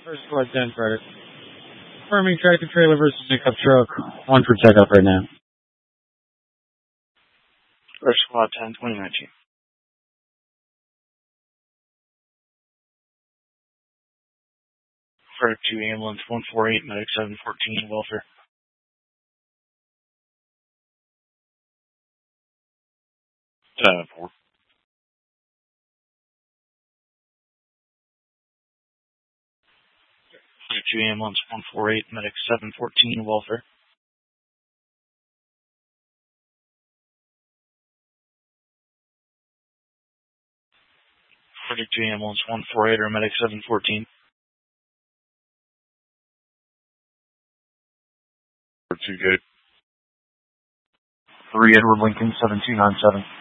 First squad 10 credit. Confirming tractor trailer versus pickup truck. 1 for checkup right now. First squad 10, 2019. For 2 ambulance 148, medic 714, welfare. For 2 ambulance 148, medic 714, welfare. For 2 ambulance 148, or medic 714. For 2 gate. 3 Edward Lincoln 7297.